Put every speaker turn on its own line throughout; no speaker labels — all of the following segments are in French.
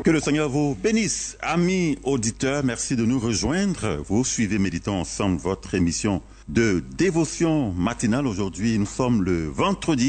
Que le Seigneur vous bénisse. Amis auditeurs, merci de nous rejoindre. Vous suivez Méditons ensemble votre émission de dévotion matinale. Aujourd'hui, nous sommes le vendredi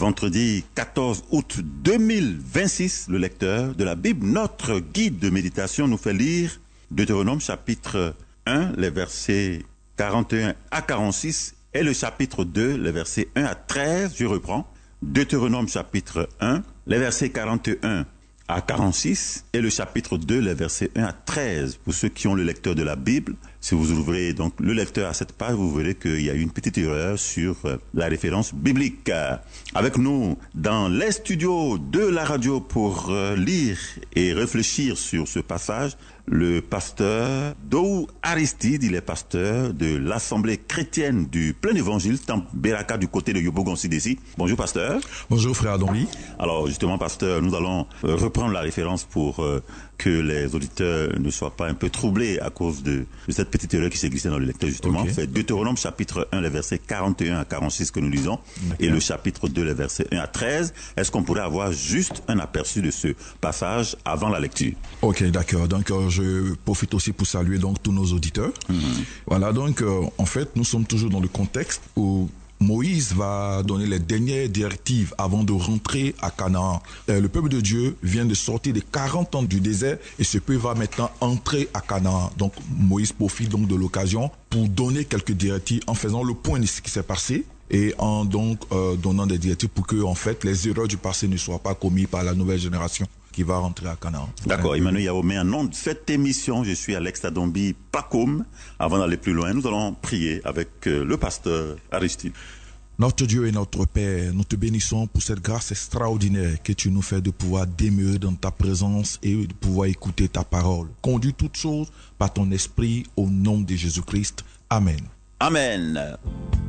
14 août 2026. Le lecteur de la Bible, notre guide de méditation, nous fait lire Deutéronome chapitre 1, les versets 41 à 46 et le chapitre 2, les versets 1 à 13. Je reprends. Deutéronome chapitre 1, les versets 41 à 46 et le chapitre 2, les versets 1 à 13. Pour ceux qui ont le lecteur de la Bible, si vous ouvrez donc le lecteur à cette page, vous verrez qu'il y a eu une petite erreur sur la référence biblique. Avec nous dans les studios de la radio pour lire et réfléchir sur ce passage, le pasteur Dou Aristide, il est pasteur de l'Assemblée chrétienne du Plein Évangile, Temple Beraka du côté de Yopougon-Sidessi. Bonjour pasteur.
Bonjour frère Adonri.
Alors justement pasteur, nous allons reprendre la référence pour que les auditeurs ne soient pas un peu troublés à cause de cette petite erreur qui s'est glissée dans le lecteur justement. Okay. C'est Deutéronome chapitre 1, les versets 41 à 46 que nous lisons et le chapitre 2, les versets 1 à 13. Est-ce qu'on pourrait avoir juste un aperçu de ce passage avant la lecture?
Ok, d'accord. Donc je profite aussi pour saluer donc tous nos auditeurs. Voilà, donc en fait nous sommes toujours dans le contexte où Moïse va donner les dernières directives avant de rentrer à Canaan. Le peuple de Dieu vient de sortir de 40 ans du désert et ce peuple va maintenant entrer à Canaan. Donc Moïse profite donc de l'occasion pour donner quelques directives en faisant le point de ce qui s'est passé et en donc donnant des directives pour que en fait les erreurs du passé ne soient pas commises par la nouvelle génération qui va rentrer à Canaan.
D'accord, Emmanuel Yahomé, en nom de cette émission, je suis Alex Tadombi Pakoum. Avant d'aller plus loin, nous allons prier avec le pasteur Aristide.
Notre Dieu et notre Père, nous te bénissons pour cette grâce extraordinaire que tu nous fais de pouvoir demeurer dans ta présence et de pouvoir écouter ta parole. Conduis toutes choses par ton esprit au nom de Jésus-Christ. Amen.
Amen.